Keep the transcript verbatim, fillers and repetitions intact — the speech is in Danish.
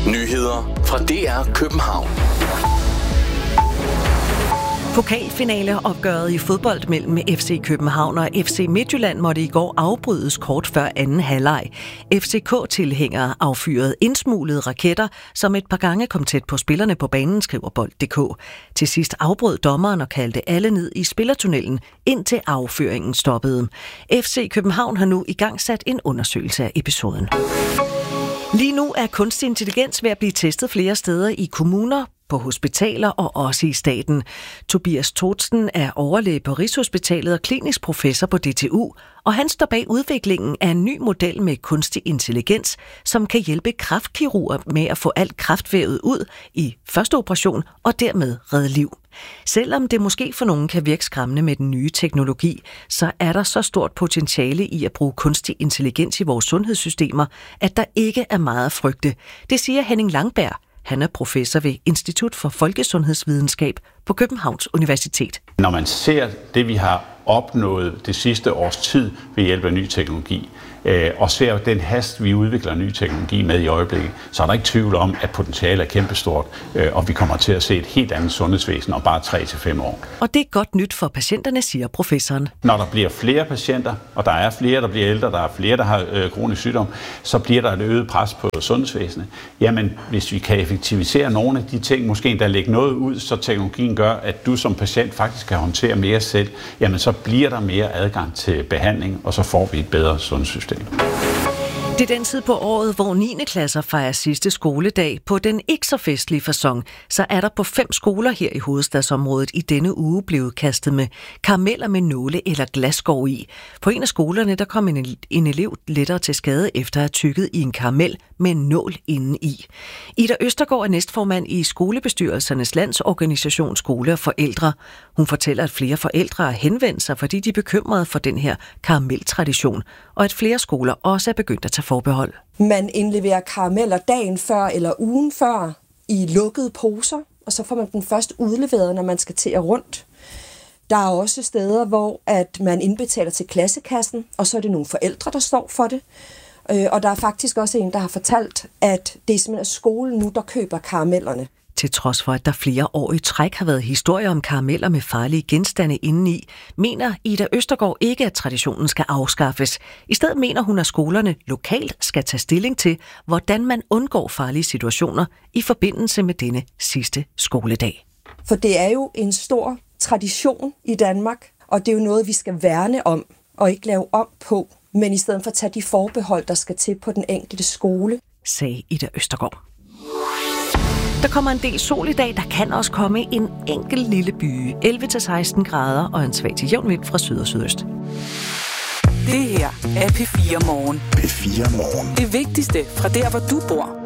Nyheder fra D R København. Pokalfinaleopgøret i fodbold mellem F C København og F C Midtjylland måtte i går afbrydes kort før anden halvleg. F C K-tilhængere affyrede indsmuglede raketter, som et par gange kom tæt på spillerne på banen, skriver bold punktum d k. Til sidst afbrød dommeren og kaldte alle ned i spillertunnelen, indtil afføringen stoppede. F C København har nu igangsat en undersøgelse af episoden. Lige nu er kunstig intelligens ved at blive testet flere steder i kommuner, på hospitaler og også i staten. Tobias Thorsten er overlæge på Rigshospitalet og klinisk professor på D T U, og han står bag udviklingen af en ny model med kunstig intelligens, som kan hjælpe kræftkirurger med at få alt kræftvævet ud i første operation og dermed redde liv. Selvom det måske for nogen kan virke skræmmende med den nye teknologi, så er der så stort potentiale i at bruge kunstig intelligens i vores sundhedssystemer, at der ikke er meget at frygte. Det siger Henning Langberg. Han er professor ved Institut for Folkesundhedsvidenskab på Københavns Universitet. Når man ser det, vi har opnået det sidste års tid ved hjælp af ny teknologi, øh, og ser den hast, vi udvikler ny teknologi med i øjeblikket, så er der ikke tvivl om, at potentialet er kæmpestort, øh, og vi kommer til at se et helt andet sundhedsvæsen om bare tre til fem år. Og det er godt nyt for patienterne, siger professoren. Når der bliver flere patienter, og der er flere, der bliver ældre, der er flere, der har øh, kronisk sygdom, så bliver der et øget pres på sundhedsvæsenet. Jamen, hvis vi kan effektivisere nogle af de ting, måske endda lægge noget ud, så teknologien gør, at du som patient faktisk kan håndtere mere selv, jamen så bliver der mere adgang til behandling, og så får vi et bedre sundhedssystem. Det er den tid på året, hvor niende klasser fejrer sidste skoledag. På den ikke så festlige facon, så er der på fem skoler her i hovedstadsområdet i denne uge blevet kastet med karameller med nåle eller glasskår i. På en af skolerne der kom en, en elev lettere til skade efter at have tykket i en karamel med en nål inde i. Ida Østergaard er næstformand i Skolebestyrelsernes Landsorganisation Skole og Forældre. Hun fortæller, at flere forældre har henvendt sig, fordi de er bekymrede for den her karameltradition, og at flere skoler også er begyndt at tage forbehold. Man indleverer karameller dagen før eller ugen før i lukkede poser, og så får man den først udleveret, når man skal til at rundt. Der er også steder, hvor at man indbetaler til klassekassen, og så er det nogle forældre, der står for det. Og der er faktisk også en, der har fortalt, at det er simpelthen skolen nu, der køber karamellerne. Til trods for, at der flere år i træk har været historier om karameller med farlige genstande indeni, mener Ida Østergaard ikke, at traditionen skal afskaffes. I stedet mener hun, at skolerne lokalt skal tage stilling til, hvordan man undgår farlige situationer i forbindelse med denne sidste skoledag. For det er jo en stor tradition i Danmark, og det er jo noget, vi skal værne om og ikke lave om på, men i stedet for at tage de forbehold, der skal til på den enkelte skole, sagde Ida Østergaard. Der kommer en del sol i dag. Der kan også komme en enkelt lille byge. elleve til seksten grader og en svag til jævn vind fra syd og sydøst. Det her er P fire Morgen. P fire Morgen. Det vigtigste fra der, hvor du bor.